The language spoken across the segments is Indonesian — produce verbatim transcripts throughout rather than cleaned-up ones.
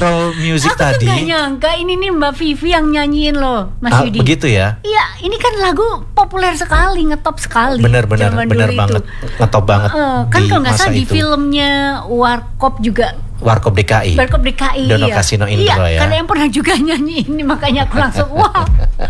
intro music Aku tadi. Aku tuh gak nyangka ini nih Mbak Vivi yang nyanyiin loh, Mas ah, Yudi. Begitu ya? Iya, ini kan lagu populer sekali, ngetop sekali. Bener-bener, bener banget, ngetop banget. Uh, kan kalau nggak salah di filmnya Warkop juga. Warkop D K I. Warkop D K I. Dono iya. Kasino Intro iya, ya. Karena yang pernah juga nyanyi ini, makanya aku langsung wah.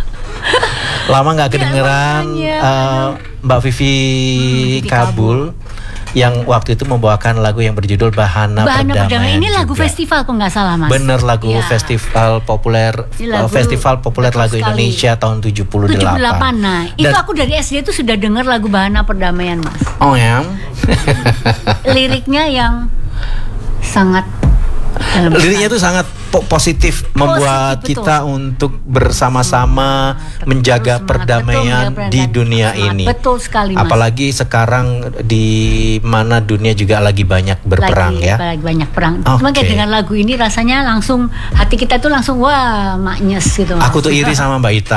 Lama nggak kedengeran ya, uh, Mbak Vivi hmm, Kabul. Yang waktu itu membawakan lagu yang berjudul Bahana, Bahana Perdamaian. Ini lagu juga. Festival kok nggak salah Mas. Bener, lagu ya. festival populer lagu Festival populer lagu sekali. Indonesia tahun tujuh puluh delapan. tujuh puluh delapan. Nah, itu Dan, aku dari S D itu sudah dengar lagu Bahana Perdamaian Mas. Oh ya. Liriknya yang sangat Liriknya itu sangat po- positif, positif membuat betul. kita untuk bersama-sama hmm, menjaga betul, perdamaian betul, di dunia semangat. ini. Betul sekali, Mas. Apalagi sekarang di mana dunia juga lagi banyak berperang lagi, ya. Lagi banyak perang. Okay. Cuma kayak dengan lagu ini rasanya langsung hati kita tuh langsung wah maknyes gitu. Mas. Aku tuh iri sama Mbak Ita.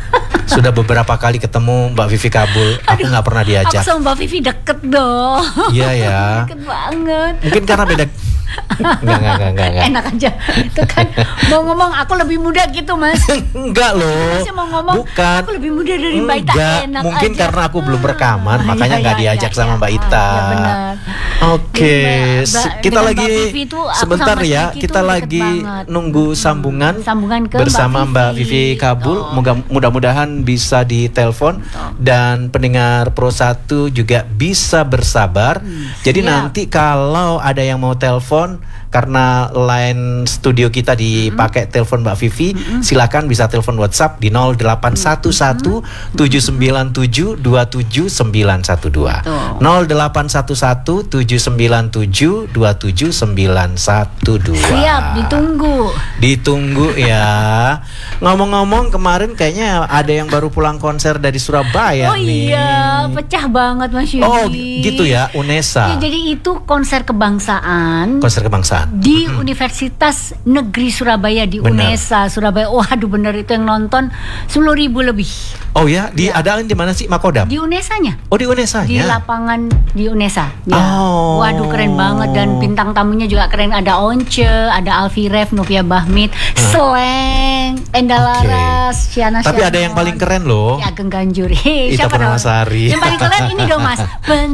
Sudah beberapa kali ketemu Mbak Vivi Kabul, aku nggak pernah diajak. Aku sama Mbak Vivi deket dong. Iya ya. Deket banget. Mungkin karena beda. Enggak, enggak, enggak, enggak. Enak aja. Itu kan mau ngomong aku lebih muda gitu, Mas. Enggak loh. Masih mau ngomong bukan. Aku lebih muda dari Mbak Ita. Enggak. Enak Mungkin aja. karena aku belum rekaman, ah, makanya nggak iya, diajak iya, sama iya. Mbak Ita. Ya benar. Oke, okay. kita lagi itu, sebentar ya. Kita lagi nunggu sambungan, sambungan ke bersama Mbak Vivi, Mbak Vivi Kabul. Oh. Mudah-mudahan bisa ditelepon dan pendengar Pro satu juga bisa bersabar. Hmm, Jadi siap. nanti kalau ada yang mau telepon, karena line studio kita dipakai mm-hmm. telepon Mbak Vivi, mm-hmm. silakan bisa telepon WhatsApp di nol delapan satu satu tujuh sembilan tujuh dua tujuh sembilan satu dua nol delapan satu satu tujuh sembilan tujuh dua tujuh sembilan satu dua. Siap, ditunggu. Ditunggu ya. Ngomong-ngomong, kemarin kayaknya ada yang baru pulang konser dari Surabaya oh, nih. Oh iya, pecah banget Mas Yudi. Oh gitu ya, UNESA. Ya, jadi itu konser kebangsaan. Konser kebangsaan. Di hmm. Universitas Negeri Surabaya di bener. UNESA Surabaya. Waduh bener itu yang nonton sepuluh ribu lebih. Oh ya, di ya. Adain di mana sih Makodam? Di UNESA-nya. Oh di UNESA-nya. Di lapangan di UNESA. Ya. Oh. Waduh keren banget dan bintang tamunya juga keren. Ada Once, ada Alfi Ref, Novia Bahmit, hmm. Sleng, Enda Laras, okay. Syana. Tapi Syana. Ada yang paling keren loh. Ya Ageng Ganjur. Hey, Ita Purnamasari. Yang paling keren ini dong Mas.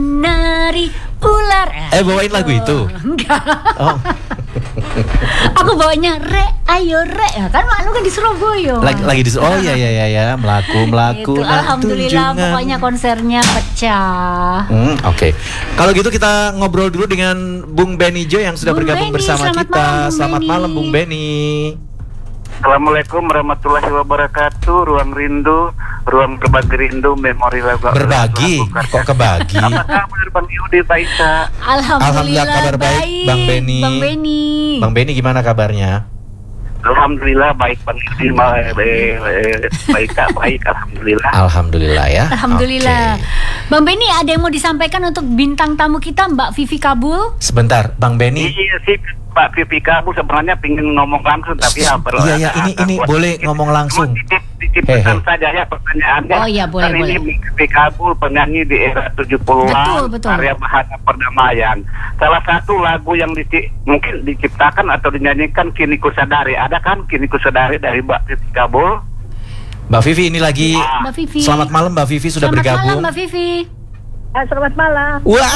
Penari ular. Eh bawain lagu itu? Enggak. Oh. Aku bawanya re, ayo re, ya kan malu kan di Surabaya. Lagi, lagi di oh iya iya iya ya, melaku melaku. Gitu. Alhamdulillah tunjungan. Pokoknya konsernya pecah. Hmm, Oke. Okay. Kalau gitu kita ngobrol dulu dengan Bung Benny Jo yang sudah Bung bergabung Benny, bersama selamat kita. Malam, selamat Benny. malam Bung Benny. Assalamualaikum warahmatullahi wabarakatuh. Ruang rindu, ruang berbagi rindu, memori lagu. Berbagi, kok kebagi? Apa kabar Bang Yudi, Baisa? Alhamdulillah, Alhamdulillah kabar baik, baik. Bang Benny. Bang Benny. Bang Benny gimana kabarnya? Alhamdulillah baik Bang Yudi, baik kak baik, alhamdulillah. Alhamdulillah ya. Alhamdulillah. Okay. Bang Benny ada yang mau disampaikan untuk bintang tamu kita Mbak Vivi Kabul? Sebentar, Bang Benny. Iya sih. Pak Vivi Kabul sebenarnya pingin ngomong langsung tapi ya perlu. Iya ya, ini ini boleh ngomong langsung. Dititipkan saja ya pertanyaannya. Oh iya boleh kan boleh. Ini Vivi Kabul penyanyi di era tujuh puluhan. Betul betul. Karya Bahana Perdamaian. Salah satu lagu yang dici- mungkin diciptakan atau dinyanyikan Kini Ku Sadari. Ada kan Kini Ku Sadari dari Mbak Vivi Kabul? Mbak Vivi ini lagi. Mbak Vivi. Selamat malam Mbak Vivi sudah selamat bergabung. Selamat malam Mbak Vivi. Ah, selamat malam. Wah.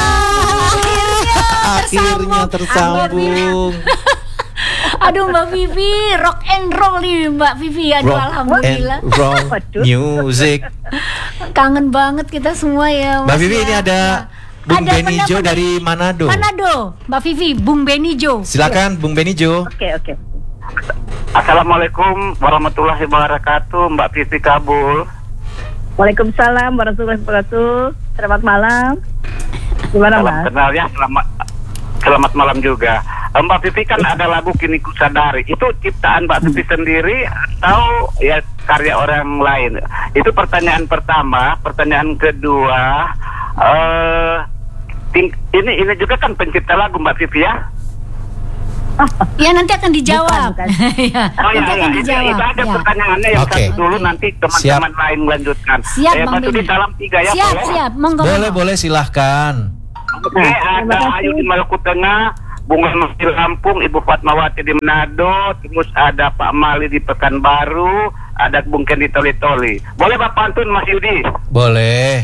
Akhirnya tersambung. Aduh Mbak Vivi, rock and roll nih Mbak Vivi. Aduh rock alhamdulillah. And roll music. Kangen banget kita semua ya. Mbak Vivi ya. Ini ada Bung ada Benny Jo dari Manado. Manado, Mbak Vivi, Bung Benny Jo. Silakan ya. Bung Benny Jo. Oke oke. Assalamualaikum warahmatullahi wabarakatuh, Mbak Vivi Kabul. Waalaikumsalam warahmatullahi wabarakatuh. Selamat malam. Gimana Mas? Kenal ya, selamat selamat malam juga. Mbak Vivi kan ada lagu Kini Ku Sadari. Itu ciptaan Mbak Vivi sendiri atau ya karya orang lain? Itu pertanyaan pertama. Pertanyaan kedua, uh, ting- ini ini juga kan pencipta lagu Mbak Vivi ya? Ya nanti akan dijawab. Bukan, bukan. ya, oh nanti ya, akan ya. dijawab. Itu, itu ada ya. pertanyaannya yang okay. satu dulu, nanti teman-teman siap. lain melanjutkan. Siap eh, Bang Mas Yudi, salam tiga ya. Siap boleh? siap. Monggo. Boleh boleh silahkan. Oke, okay, ada Ayu di Maluku Tengah, Bung Leman di Lampung, Ibu Fatmawati di Manado, terus ada Pak Mali di Pekanbaru, ada Bung Ken di Toli-Toli. Boleh Pak pantun Mas Yudi? Boleh.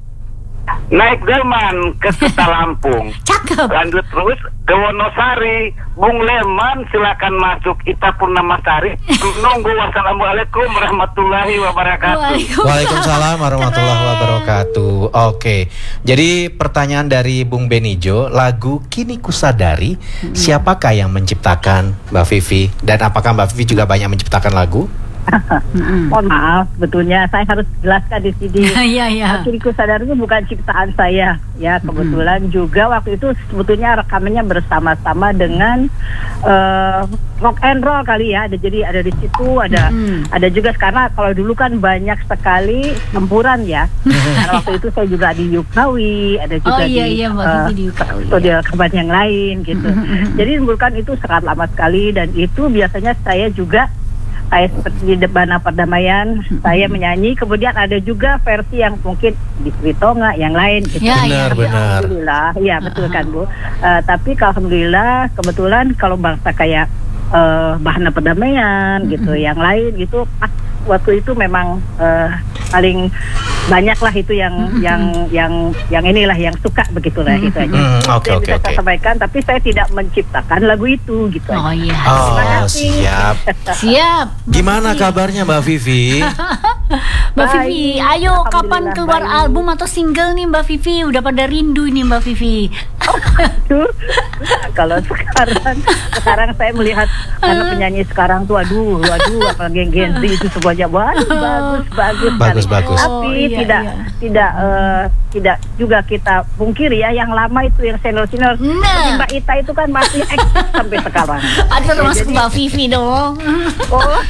Naik delman ke Kota Lampung. Cakep. Lanjut terus ke Wonosari. Bung Leman silakan masuk. Ita Purnamasari. Menunggu. Wassalamualaikum warahmatullahi wabarakatuh. Waalaikumsalam warahmatullahi wabarakatuh. Oke. Jadi pertanyaan dari Bung Benijo, lagu Kini Kusadari, hmm. siapakah yang menciptakan, Mbak Vivi? Dan apakah Mbak Vivi juga banyak menciptakan lagu? Mohon maaf, sebetulnya saya harus jelaskan di sini. Iya, iya. Kini Kusadari itu bukan ciptaan saya, ya kebetulan mm. juga waktu itu sebetulnya rekamannya bersama-sama dengan uh, rock and roll kali ya. Ada jadi ada di situ, ada mm. ada juga karena kalau dulu kan banyak sekali campuran ya. Karena waktu itu saya juga di Yukawi, ada juga oh, iya, di, iya, uh, di Yukawi, studio ya. rekaman yang lain gitu. Jadi bukan itu sangat lama sekali dan itu biasanya saya juga kayak seperti di Debana Perdamaian, hmm. saya menyanyi. Kemudian ada juga versi yang mungkin di Sritonga, yang lain gitu. Ya, benar, ya. benar. Alhamdulillah, ya betul uh-huh. kan Bu. Uh, tapi alhamdulillah kebetulan kalau bangsa kayak uh, Bahana Perdamaian hmm. gitu, yang lain gitu, waktu itu memang uh, paling banyak lah itu yang mm-hmm. yang yang yang inilah yang suka begitulah mm-hmm. gitu aja. Mm, okay, saya okay, bisa okay. saya sampaikan, tapi saya tidak menciptakan lagu itu gitu. Oh iya. Oh siap. Siap. Gimana kabarnya Mbak Vivi? Mbak Vivi, ayo kapan keluar baik. album atau single nih Mbak Vivi? Udah pada rindu nih Mbak Vivi. Aduh, kalau sekarang sekarang saya melihat karena penyanyi sekarang tuh aduh, aduh apalagi Gen Z itu semuanya bagus, bagus, bagus, bagus, bagus. Tapi oh, iya, tidak iya. tidak uh, tidak juga kita pungkiri ya yang lama itu yang senior-senior. Nah. Mbak Ita itu kan masih eksis sampai sekarang. Ada termasuk jadi, Mbak Vivi dong. Oh,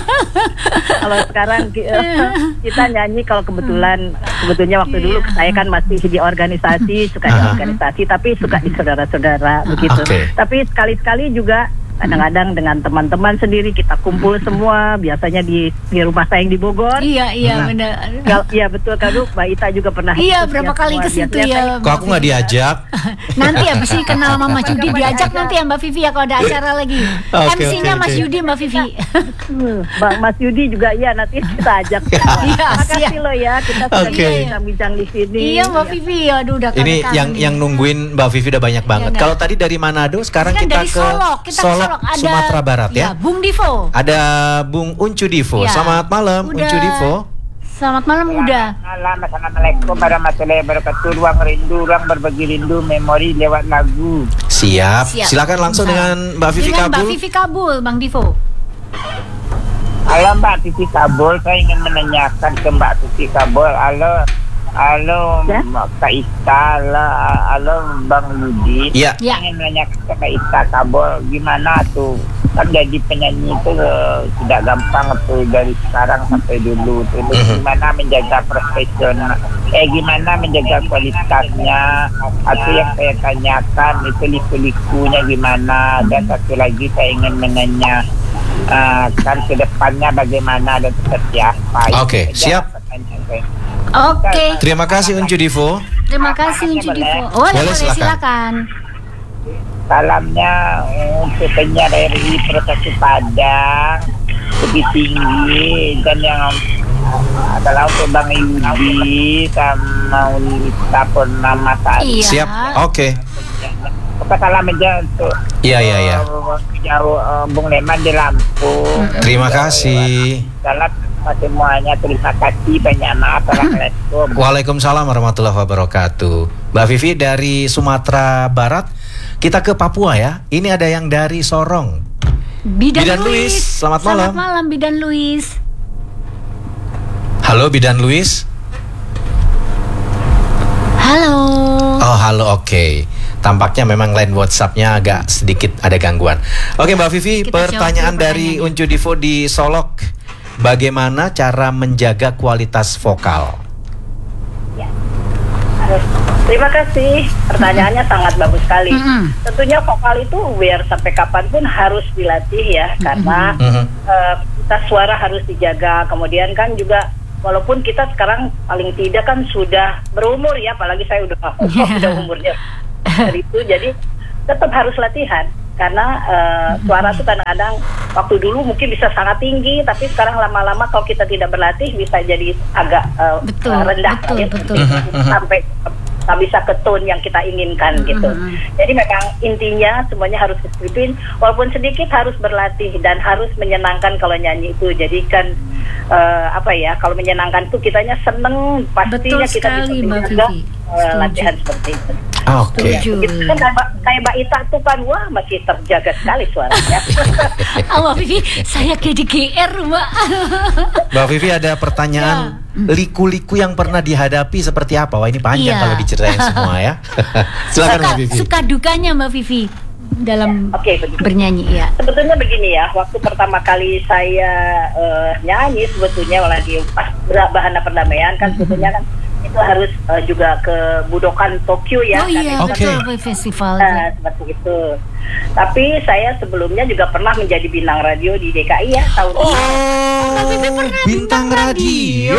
kalau sekarang uh, kita nyanyi kalau kebetulan sebetulnya waktu dulu saya kan masih di organisasi, suka di organisasi tapi suka di saudara-saudara begitu. Okay. Tapi sekali-sekali juga kadang-kadang dengan teman-teman sendiri kita kumpul semua, biasanya di di rumah saya yang di Bogor. Iya, iya nah, benar. Iya betul kan, Mbak Ita juga pernah. Iya, berapa kali ke situ ya. Kok aku nggak diajak? Nanti ya sih kenal sama Mas Yudi, diajak nanti ya Mbak Vivi ya kalau ada acara lagi. Okay, M C-nya okay, Mas okay. Yudi, Mbak Vivi. Bang Mas Yudi juga iya nanti kita ajak. Iya, makasih loh ya kita sudah okay. bincang-bincang di sini. Iya Mbak Vivi, aduh udah ini yang nih. yang nungguin Mbak Vivi udah banyak banget. Ya, kalau tadi dari Manado, sekarang kan kita dari ke Solok, kita Solok, ke Solok. Ada, Sumatera Barat ya. Ya, Bung Divo. Ada Bung Uncu Divo. Ya. Selamat malam Udah. Uncu Divo. Selamat malam udah. Malam, assalamualaikum warahmatullahi wabarakatuh. Ruang rindu, ruang berbagi rindu, memori lewat lagu. Siap. Siap. Silakan langsung Bisa. dengan Mbak Vivi dengan Kabul. Mbak Vivi Kabul, Bang Divo. Halo Mbak Vivi Kabul, saya ingin menanyakan ke Mbak Vivi Kabul. Halo, halo Ya? Kak Ita, halo, halo Bang Yudi. Iya. Ya. Saya ingin menanyakan ke Kak Ita Kabul, gimana tuh? Kan jadi penyanyi itu uh, tidak gampang tuh dari sekarang sampai dulu. Terus gimana menjaga profesional? Eh gimana menjaga kualitasnya? Atau yang saya tanyakan itu liku-likunya gimana? Dan satu lagi saya ingin menanya uh, kan ke depannya bagaimana dan seperti apa? Oke, Itu siap. pertanyaan saya. Oke. Terima kasih Uncu Divo. Terima kasih Uncu Boleh? Divo. Oh, boleh, Boleh, silakan. silakan. Salamnya untuk penyiar R I Prestasi Padang lebih tinggi dan yang adalah untuk Bang Yudi sama Unita Purnamasari. Iya. Siap. Oke. Apa salam aja untuk Iya, iya, iya. uh, jauh uh, Bung Leman di Lampung. Terima kasih. Salam semuanya, terima kasih, banyak maaf. Assalamualaikum. Waalaikumsalam warahmatullahi wabarakatuh. Mbak Vivi dari Sumatera Barat. Kita ke Papua ya. Ini ada yang dari Sorong. Bidan, Bidan Luis. Luis, selamat malam. Selamat malam Bidan Luis. Halo Bidan Luis. Halo. Oh halo, oke. Tampaknya memang line WhatsApp-nya agak sedikit ada gangguan. Oke Mbak Vivi, Kita pertanyaan jawab dulu dari pertanyaannya. Uncu Divo di Solok. Bagaimana cara menjaga kualitas vokal? Terima kasih. Pertanyaannya sangat bagus sekali. Mm-mm. Tentunya vokal itu biar sampai kapanpun harus dilatih ya, karena Mhm. uh, kita suara harus dijaga. Kemudian kan juga walaupun kita sekarang paling tidak kan sudah berumur ya, apalagi saya udah udah umurnya dari itu. Jadi tetap harus latihan. Karena uh, suara itu kadang-kadang waktu dulu mungkin bisa sangat tinggi, tapi sekarang lama-lama kalau kita tidak berlatih bisa jadi agak uh, betul, uh, rendah, betul, ya, betul. sampai tak bisa ke tone yang kita inginkan gitu. Mm-hmm. Jadi memang intinya semuanya harus disiplin, walaupun sedikit harus berlatih dan harus menyenangkan kalau nyanyi itu. Jadi kan uh, apa ya, kalau menyenangkan tuh kitanya seneng, pastinya Betul kita sekali, bisa Mbak menjaga Vivi. uh, latihan seperti itu. Oke. Setuju. Gitu kan kayak, kayak Mbak Ita tuh kan, wah masih terjaga sekali suaranya. Ah, Mbak Vivi, saya kayak di G R, Mbak. Mbak Vivi ada pertanyaan, liku-liku yang pernah dihadapi seperti apa? Wah ini panjang Iya. kalau diceritain semua ya. Silakan suka, Mbak Vivi. suka dukanya Mbak Vivi dalam Oke, begitu. bernyanyi ya. Sebetulnya begini ya, waktu pertama kali saya uh, nyanyi sebetulnya lagi pas Bahana Perdamaian kan sebetulnya kan itu harus uh, juga ke Budokan Tokyo ya. Oh iya, kan, Oke. betul, festival. Nah, seperti itu. Tapi saya sebelumnya juga pernah menjadi bintang radio di D K I ya tahun Oh, ini. bintang radio.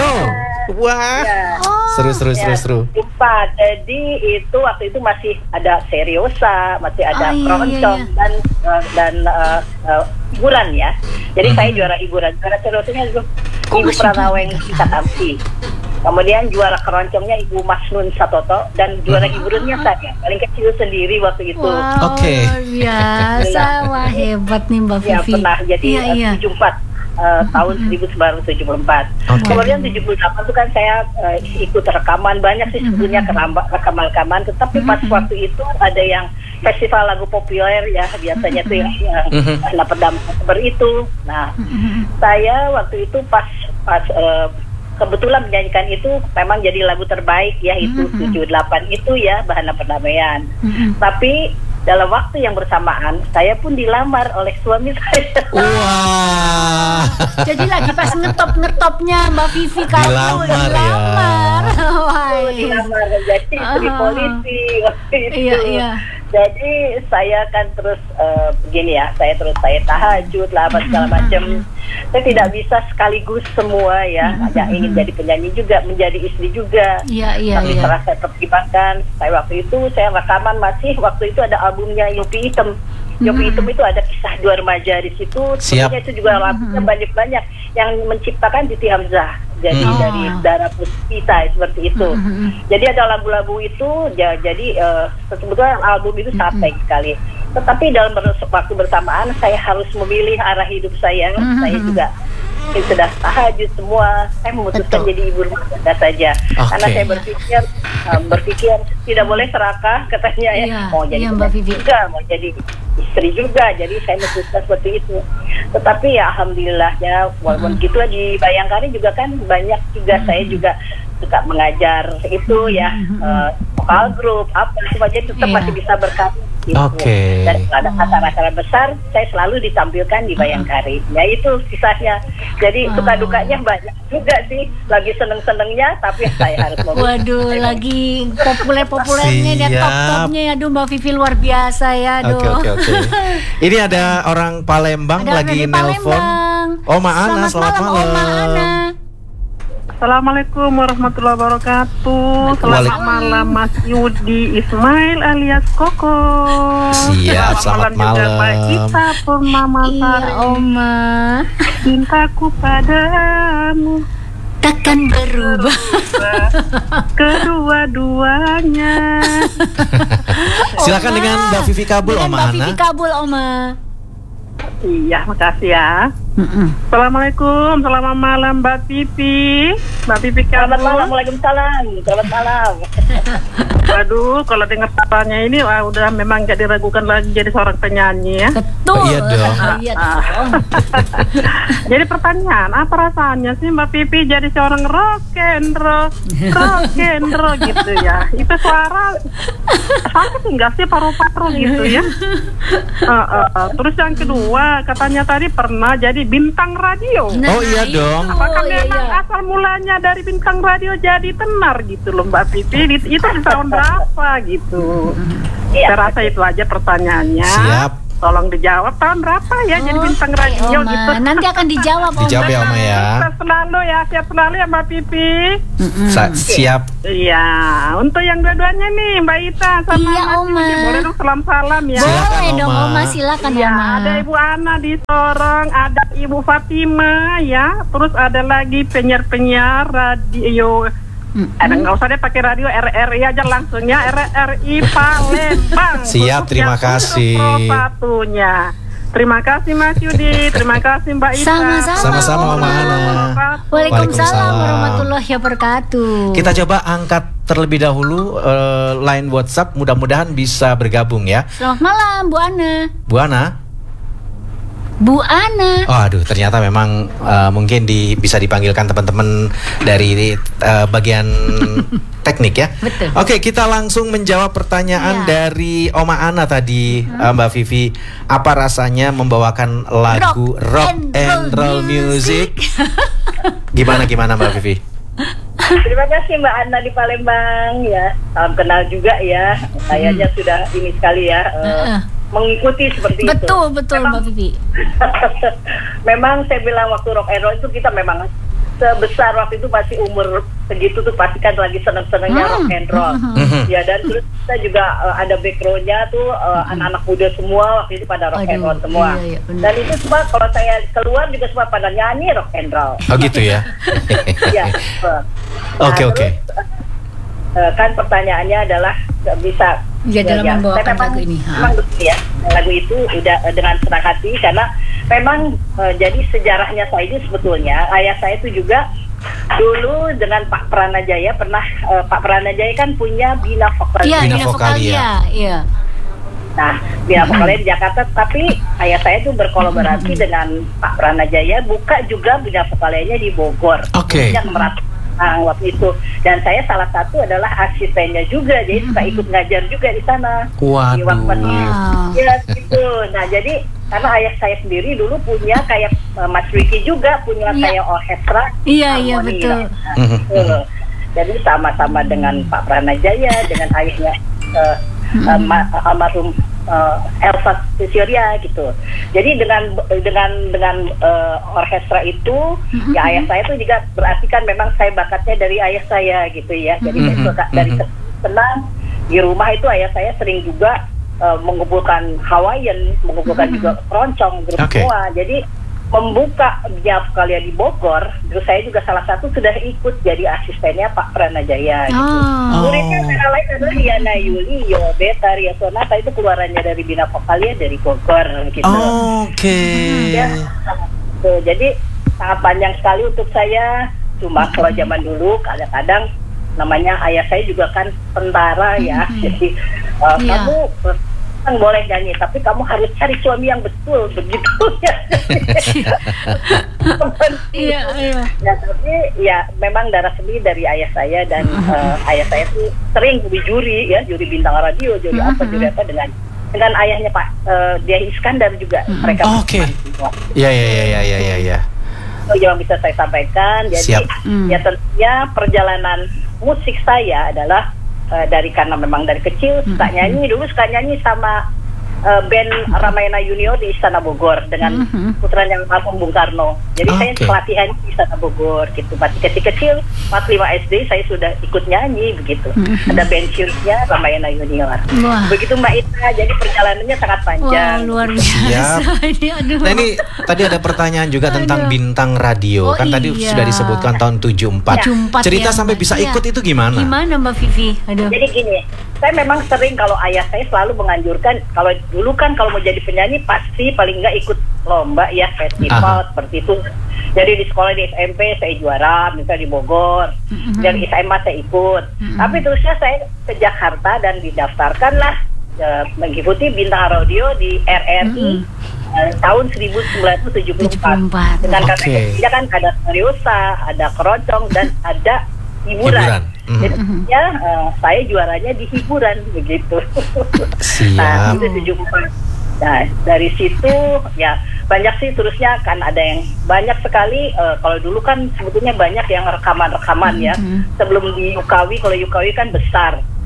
Wah, Ya. seru seru seru Ya, seru. lupa. Jadi itu waktu itu masih ada seriosa, masih ada Oh, iya, keroncong iya, iya. dan uh, dan uh, uh, hiburan ya. Jadi Mhm. saya juara hiburan. Juara seriosanya itu Kok Ibu masih Pranaweng Katamsi. Kemudian juara keroncongnya Ibu Masnun Satoto dan juara hiburannya saya. Paling kecil sendiri waktu itu. Wow, Oke. luar biasa. Wah, hebat nih Mbak Ya Vivi. pernah jadi Iya, uh, iya. tujuh puluh empat uh, tahun seribu sembilan ratus tujuh puluh empat. Oke. Kemudian tujuh puluh delapan itu kan saya uh, ikut rekaman banyak sih sebetulnya keramba- rekaman-rekaman, tetapi pas waktu itu ada yang festival lagu populer ya biasanya tuh yang Mhm. karena Perdamaian seperti itu. Nah, saya waktu itu pas pas uh, kebetulan menyanyikan itu memang jadi lagu terbaik ya itu tujuh puluh delapan itu ya Bahana Perdamaian. Mm-mm. Tapi dalam waktu yang bersamaan saya pun dilamar oleh suami saya. Wah. Jadi lagi pas ngetop-ngetopnya Mbak Vivi kamu Dilamar ya. dilamar. Wah, Dilamar jadi istri Ah. polisi waktu itu. Iya, iya. Jadi saya kan terus eh, begini ya, saya terus saya tahajud lah apa segala macam. Saya tidak bisa sekaligus semua ya. Ada ingin jadi penyanyi juga, menjadi istri juga. Iya, iya, Tapi iya. setelah saya pertimbangkan, saya waktu itu saya rekaman masih waktu itu ada albumnya Yopi Hitam. Yopi Hitam itu ada kisah dua remaja di situ. Siap. Sebetulnya itu juga lagunya banyak-banyak yang menciptakan Titi Hamzah. Jadi Hmm. dari Dara Puspita seperti itu. Jadi ada lagu-lagu itu ya, jadi eh, sebetulnya album itu sangat baik sekali. Tetapi dalam ber- waktu bersamaan saya harus memilih arah hidup saya. Saya juga saya sudah tahajud semua. Saya memutuskan Betul. jadi ibu rumah tangga saja. Oke. Karena saya berpikir um, berpikir tidak boleh serakah katanya ya. Iya, Mau jadi iya, Mbak penyanyi Vivi. juga, mau jadi istri juga. Jadi saya memutuskan seperti itu. Tetapi ya alhamdulillahnya walaupun gitu di Bayangkari juga kan banyak juga saya juga suka mengajar itu ya eh, vokal grup apa semua, jadi tetap Iya. masih bisa berkarya gitu. Oke. Dan ada acara-acara besar saya selalu ditampilkan di Bayangkari. Ya itu kisahnya. Jadi Wow. suka dukanya banyak juga sih. Lagi seneng-senengnya tapi saya harus memilih. Waduh, lagi populer-populernya dan Siap. top-topnya ya. Aduh, Mbak Vivi luar biasa ya. Aduh. Oke oke oke. Ini ada orang Palembang Ada lagi dari nelpon. Palembang. Oma Ana, selamat malam. Oma Ana. Assalamualaikum warahmatullahi wabarakatuh. Selamat Waalaikum- malam Mas Yudi Ismail alias Koko. Siap, selamat juga malam. Mbak Ita Purnama Iya, Sari. Oma. Cintaku padamu Takkan berubah. kedua-duanya. Silakan Oma. dengan Mbak Vivi Kabul, Dengan Oma Mbak Ana. Vivi Kabul, Oma. Iya, makasih ya. Assalamualaikum, selamat malam Mbak Pipi. Mbak Pipi Selamat Kabul. malam, waalaikumsalam. Selamat malam. Aduh, kalau dengar suaranya ini wah, udah memang gak diragukan lagi jadi seorang penyanyi ya. Betul. Iya dong. Iya dong. Jadi pertanyaan, apa rasanya sih Mbak Pipi jadi seorang rock and roll, rock and roll gitu ya? Itu suara sakit enggak sih paru-paru gitu ya? Uh, uh, uh. Terus yang kedua, katanya tadi pernah jadi bintang radio. Nah, Oh, iya itu. dong. Apakah iya, memang iya. asal mulanya dari bintang radio jadi tenar gitu loh Mbak Pipi? Di- Itu di tahun berapa gitu? Iya. Saya rasa itu aja pertanyaannya. Siap. tolong dijawab tahun berapa ya jadi bintang radio Oma. gitu. Nanti akan dijawab, Oma. Dijawab ya, Oma ya. Sukses selalu ya, siap selalu ya Mbak Pipi. Sa- siap. Iya, untuk yang dua-duanya nih Mbak Ita sama Iya, Mas Oma. Yudi, boleh dong salam-salam ya. Silakan, Boleh dong, Oma. Oma. Silakan, Ya, Oma. ada Ibu Ana di Sorong, ada Ibu Fatima ya, terus ada lagi penyiar-penyiar radio. Mm-mm. Ada nggak usah deh pakai radio, R R I aja langsung ya, R R I Palembang. Siap, Untuk terima yang kasih. untuk Pro satunya. Terima kasih Mas Yudi, terima kasih Mbak Ita. Sama-sama, Sama-sama, Oma Ana. Waalaikumsalam Waalaikumsalam. warahmatullahi wabarakatuh. Kita coba angkat terlebih dahulu eh, line WhatsApp, mudah-mudahan bisa bergabung ya. Selamat malam, Bu Ana. Bu Ana. Bu Ana. Oh, aduh, ternyata memang eh, mungkin di, bisa dipanggilkan teman-teman dari eh, bagian teknik ya. Betul. Oke, kita langsung menjawab pertanyaan Iya. dari Oma Ana tadi, eh, Mbak Vivi. Apa rasanya membawakan lagu Rock rock, and and roll roll music? Gimana gimana Mbak Vivi? Terima kasih Mbak Ana di Palembang ya. Salam kenal juga ya. Kayaknya sudah ini sekali ya eh, Heeh. mengikuti seperti itu. Betul, betul, Memang, Mbak Vivi. memang saya bilang waktu rock and roll itu kita memang sebesar waktu itu masih umur segitu tuh pasti kan lagi seneng-senengnya Hmm. rock and roll. Mhm. Ya dan terus kita juga eh, ada backgroundnya tuh eh, anak-anak muda semua waktu itu pada rock and Aduh, roll semua. iya, iya, benar. Dan itu semua kalau saya keluar juga semua pada nyanyi rock and roll. Oh gitu ya. Ya. Oke, Nah, oke. terus, eh, kan pertanyaannya adalah nggak bisa Ya, dalam membawakan saya memang- lagu ini, ha. memang betul ya lagu itu udah eh, dengan senang hati karena memang eh, jadi sejarahnya saya ini sebetulnya ayah saya itu juga dulu dengan Pak Pranajaya pernah eh, Pak Pranajaya kan punya Bina Vokalia. Iya, Bina Bina Vokalia. Vokalia. Iya. Nah, Bina Vokalia di Jakarta, tapi ayah saya itu berkolaborasi dengan Pak Pranajaya buka juga Bina Vokalianya di Bogor. Oke. Yang merat nah, waktu itu. Dan saya salah satu adalah asistennya juga, jadi suka ikut ngajar juga di sana. Di Waduh. waktu Wow. ya gitu. Nah, jadi karena ayah saya sendiri dulu punya kayak eh, Mas Ricky juga punya Iya. kayak orkestra. Iya, iya, harmoni. betul. Nah, Mhm. betul. Jadi sama-sama dengan Pak Pranajaya, dengan ayahnya eh, eh, ma- almarhum eh, Elsa Surya gitu. Jadi dengan dengan dengan eh, orkestra itu, ya ayah saya itu juga berarti kan memang saya bakatnya dari ayah saya gitu ya. Jadi saya Mhm, suka dari mhm. kecil senang di rumah itu ayah saya sering juga eh, mengumpulkan Hawaiian, mengumpulkan juga keroncong grup Oke. semua. Jadi membuka Bina Vokalia di Bogor, terus saya juga salah satu sudah ikut jadi asistennya Pak Pranajaya gitu. Oh. Muridnya antara lain adalah Yana Yuli, Yobe, Taria Sonata, itu keluarannya dari Bina Vokalia dari Bogor gitu. Oke. Ya, tuh, jadi sangat panjang sekali untuk saya. Cuma kalau zaman dulu kadang-kadang namanya ayah saya juga kan tentara ya, jadi uh, Iya. kamu kan boleh nyanyi, tapi kamu harus cari suami yang betul begitu ya. Iya, iya. Ya, tapi ya memang darah seni dari ayah saya dan eh, ayah saya tuh sering jadi juri ya, juri bintang radio, juri apa, juri apa dengan dengan ayahnya Pak eh, Dia Iskandar juga mereka. Oke. Ya ya ya ya ya ya ya. Itu yang bisa saya sampaikan. Jadi Siap. Hmm. ya tentunya perjalanan musik saya adalah eh, dari karena memang dari kecil suka nyanyi, dulu suka nyanyi sama eh, band Ramayana Junior di Istana Bogor dengan Mhm. putranya almarhum Bung Karno. Jadi saya Oke. pelatihan di Istana Bogor gitu. Masih kecil-kecil, kelas lima S D saya sudah ikut nyanyi begitu. Mhm. Ada pensiunnya Ramayana Junior. Wah. Begitu Mbak Ita, jadi perjalanannya sangat Wah, panjang. luar biasa. Ini, aduh. Nah ini tadi ada pertanyaan juga tentang Aduh. bintang radio. Oh, Kan tadi iya. sudah disebutkan tahun tujuh puluh empat. tujuh puluh empat Cerita ya, sampai Mbak. bisa Iya. ikut itu gimana? Gimana Mbak Vivi? Aduh. Jadi gini, saya memang sering kalau ayah saya selalu menganjurkan, kalau dulu kan kalau mau jadi penyanyi pasti paling nggak ikut lomba ya, festival Aha. seperti itu. Jadi di sekolah di S M P saya juara, misalnya di Bogor, dan S M A saya ikut. Tapi terusnya saya ke Jakarta dan didaftarkanlah eh, mengikuti bintang radio di R R I eh, tahun seribu sembilan ratus tujuh puluh empat. tujuh puluh empat. Dengan Oke. kategorinya kan ada seriosa, ada keroncong dan ada hiburan. Hiburan. Mhm. Jadi ya eh, saya juaranya di hiburan begitu. Siap. Nah, itu tujuh puluh empat. Nah, dari situ ya banyak sih terusnya kan ada yang banyak sekali eh, kalau dulu kan sebetulnya banyak yang rekaman-rekaman ya. Sebelum di Yukawi, kalau Yukawi kan besar.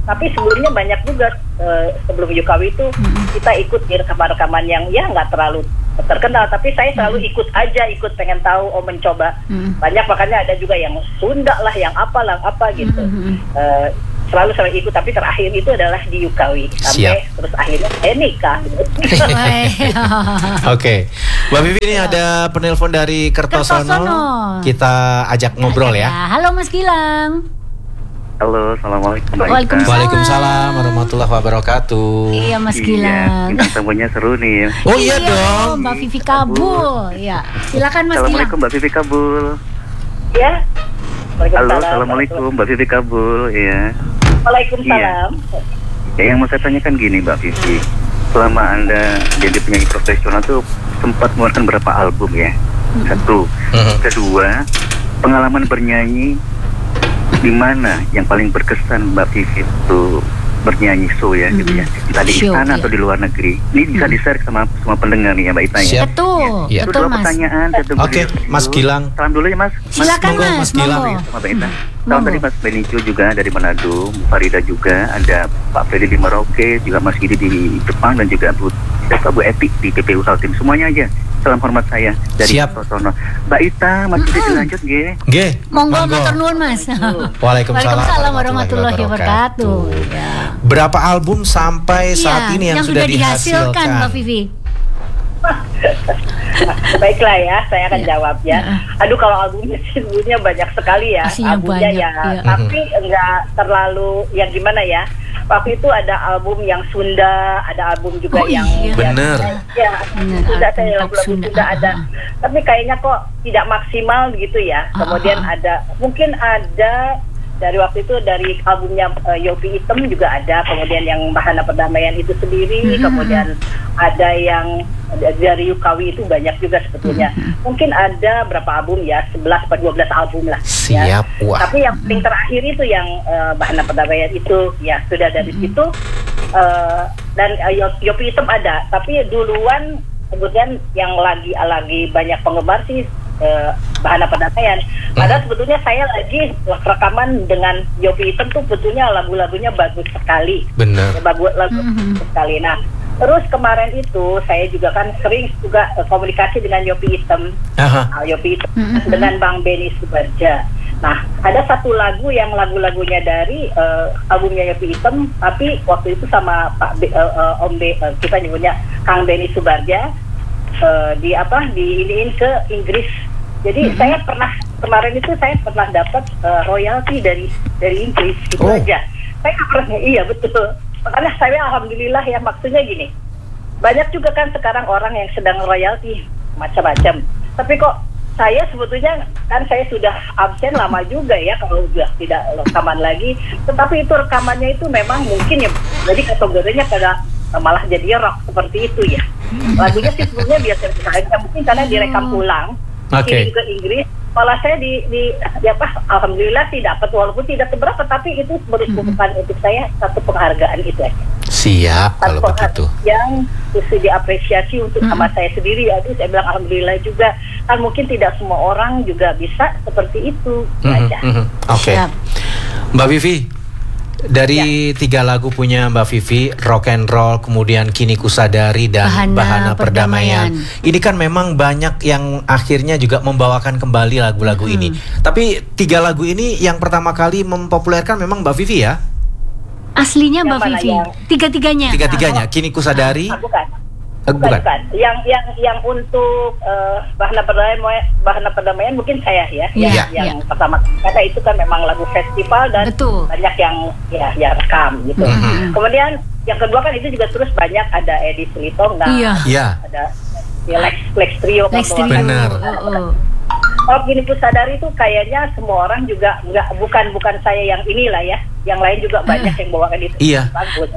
Tapi sebelumnya banyak juga uh, sebelum Yukawi itu hmm. kita ikut di rekaman-rekaman yang ya nggak terlalu terkenal, tapi saya selalu ikut aja, ikut pengen tahu, oh mencoba. Hmm. Banyak, makanya ada juga yang Sunda lah, yang apa lah, apa gitu. Hmm. Uh, selalu selalu ikut, tapi terakhir itu adalah di Yukawi sampai Siap. Terus akhirnya eh nikah. Oke, okay. Mbak Vivi, ini ada penelpon dari Kertosono. Kertosono. Kita ajak ngobrol ya. Halo Mas Gilang. Halo, assalamualaikum. Waalaikumsalam. Waalaikumsalam warahmatullahi wabarakatuh. Iya Mas Gilang. Iya, tamunya seru nih. Oh iya, iya dong. Mbak Vivi Kabul. Ya, silakan Mas Gilang. Assalamualaikum Mbak Vivi Kabul. Ya. Halo, assalamualaikum Mbak Vivi Kabul. Ya. Waalaikumsalam. Iya. Ya, yang mau saya tanyakan gini Mbak Vivi, selama Anda jadi penyanyi profesional tuh sempat mengeluarkan berapa album ya? Hmm. Satu. Hmm. Kedua, pengalaman bernyanyi di mana yang paling berkesan Mbak Vivi itu bernyanyi show ya, hmm. gitu ya, entah di istana atau di luar negeri. Ini bisa hmm. di-share sama semua pendengar nih ya Mbak Ita ya. Betul, ya. Betul, Itu dua Mas. pertanyaan. Oke, okay, Mas Gilang. Salam dulu ya Mas. Silakan Mas, Mas Gilang. Sama Mbak Ita. Salam dari Mas Benicio juga dari Manado, Farida juga, ada Pak Freddy di Merauke, juga Mas Gidi di Jepang, dan juga Bu Bu Epi di P P U Saltim. Semuanya aja. Salam hormat saya dari Kertosono. Mbak Ita, Mas Gidi dilanjut nggih. Nggih. Monggo matur nuwun Mas. Waalaikumsalam, Waalaikumsalam warahmatullahi wabarakatuh. Ya. Berapa album sampai ya, saat ini yang, yang sudah, sudah dihasilkan, dihasilkan Mbak Vivi? Baiklah ya, saya akan ya. jawab ya. Aduh, kalau albumnya sebetulnya banyak sekali ya. Pastinya albumnya banyak, ya, ya. Tapi enggak terlalu yang gimana ya. Waktu itu ada album yang Sunda, ada album juga oh, yang iya. bener. Ya, Bener. Sunda saya lagu-lagu Sunda, Sunda ada. Tapi kayaknya kok tidak maksimal begitu ya. Kemudian uh-huh. ada, mungkin ada dari waktu itu dari albumnya uh, Yopi Item juga ada, kemudian yang Bahana Perdamaian itu sendiri, mm-hmm. kemudian ada yang dari Yukawi itu banyak juga sebetulnya. Mm-hmm. Mungkin ada berapa album ya, sebelas atau dua belas album lah. Siap, ya. wah. Tapi yang paling terakhir itu yang uh, Bahana Perdamaian itu ya sudah dari mm-hmm. situ uh, dan uh, Yopi Item ada, tapi duluan kemudian yang lagi lagi banyak penggemar sih Uh, Bahana Perdamaian. Padahal sebetulnya saya lagi rekaman dengan Yopi Item tuh sebetulnya lagu-lagunya bagus sekali. Benar. Ya, bagus lagu mm-hmm. sekali. Nah, terus kemarin itu saya juga kan sering juga uh, komunikasi dengan Yopi Item, uh, Yopi Item mm-hmm. dengan Bang Benny Subarja. Nah, ada satu lagu yang lagu-lagunya dari uh, albumnya Yopi Item, tapi waktu itu sama Pak B, uh, uh, Om B, uh, kita nyebutnya Kang Benny Subarja. Uh, di apa di iniin ke Inggris. Jadi mm-hmm. saya pernah kemarin itu saya pernah dapat uh, royalti dari dari Inggris gitu oh. aja. Saya pernah iya betul. Makanya saya alhamdulillah ya, maksudnya gini. Banyak juga kan sekarang orang yang sedang royalti macam-macam. Tapi kok saya sebetulnya kan saya sudah absen lama juga ya kalau sudah tidak rekaman lagi. Tetapi itu rekamannya itu memang mungkin ya jadi kategorinya pada malah jadi rock seperti itu ya. Lagunya sih sebetulnya biasa-biasa aja, mungkin karena direkam ulang. Okay. Ini juga Inggris. Malah saya di, di ya apa, alhamdulillah sih dapat, walaupun tidak seberapa, tapi itu merupakan untuk saya satu penghargaan itu aja. Siap kalau begitu. Yang bisa diapresiasi untuk hmm. sama saya sendiri, ya itu saya bilang alhamdulillah juga. Kan mungkin tidak semua orang juga bisa seperti itu. Hmm, aja. Hmm, Oke. Okay. Mbak Vivi, dari ya. tiga lagu punya Mbak Vivi, Rock and Roll, kemudian Kini Kusadari, dan Bahana, Bahana Perdamaian. Perdamaian. Ini kan memang banyak yang akhirnya juga membawakan kembali lagu-lagu hmm. ini. Tapi tiga lagu ini yang pertama kali mempopulerkan memang Mbak Vivi ya? Aslinya Mbak Vivi? Yang... Tiga-tiganya? Tiga-tiganya, Kini Kusadari. Ah, bukan. Bukan, bukan. bukan. Yang yang yang untuk uh, Bahana Perdamaian, Bahana Perdamaian mungkin saya ya, ya yang, ya. yang pertama, karena itu kan memang lagu festival dan Betul. banyak yang ya ya rekam gitu. Mm-hmm. Kemudian yang kedua kan itu juga terus banyak ada Edi Selitonga, iya. Ya. ada ya, Lex Lex Trio, Lex Trio. Benar. Oh, oh. Kalau Kini Kusadari itu kayaknya semua orang juga nggak bukan bukan saya yang inilah ya, yang lain juga banyak yang bawakan itu. Iya. Bagus.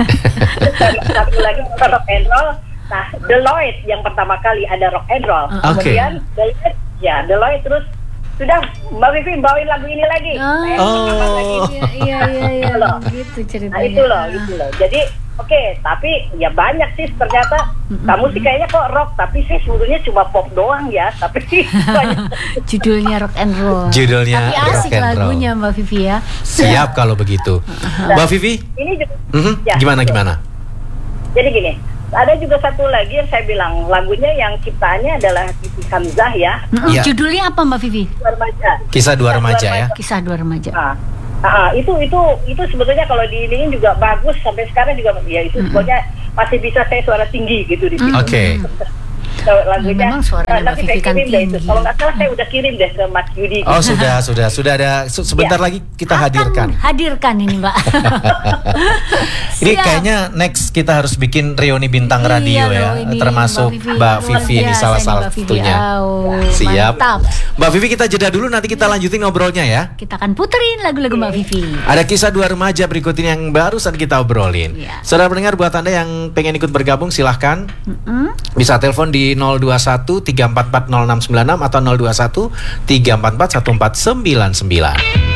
Satu lagi rock and roll. Nah, Deloitte yang pertama kali ada rock and roll. Uh, Kemudian okay. Deloitte, ya Deloitte terus sudah Mbak Vivi bawain lagu ini lagi. Oh, oh. lagi. Iya iya iya, iya. gitu ceritanya. Nah, itu loh, itu loh. Jadi Oke, tapi ya banyak sih ternyata. Kamu sih kayaknya kok rock, tapi sih sebetulnya cuma pop doang ya. Tapi banyak. Judulnya rock and roll. Judulnya tapi asik rock and roll. lagunya Mbak Vivi ya. Siap kalau begitu. Mbak Vivi, Ini juga, mhm, ya, gimana betul. gimana? Jadi gini, ada juga satu lagi yang saya bilang lagunya yang ciptaannya adalah Siti Hamzah ya. Mm-mm, Ya. Judulnya apa Mbak Vivi? Dua remaja. Kisah dua remaja ya. Kisah dua remaja. Nah, ah, itu itu itu sebetulnya kalau diiniin juga bagus sampai sekarang juga ya itu sebetulnya masih bisa saya suara tinggi gitu di situ. Oke. So, lagunya Memang suaranya nah, Mbak nanti Vivi saya kan kirim deh itu. tinggi. Kalau nggak salah saya udah kirim deh ke Mas Yudi. Oh sudah sudah sudah ada se- sebentar Ya. lagi kita Akan hadirkan. hadirkan ini Mbak. Ini Siap. kayaknya next kita harus bikin reuni bintang Iya radio loh, ya, ini termasuk Mbak Luar Vivi ini biasa salah nih, Mbak Vivi. satunya. Oh, Siap. mantap. Mbak Vivi kita jeda dulu, nanti kita lanjutin ngobrolnya ya. Kita akan puterin lagu-lagu Mbak Vivi. Ada kisah dua remaja berikut ini yang barusan kita obrolin. Iya. Saudara pendengar, buat Anda yang pengen ikut bergabung silahkan. Mm-mm. Bisa telepon di nol dua satu tiga empat empat nol enam sembilan enam atau nol dua satu tiga empat empat satu empat sembilan sembilan.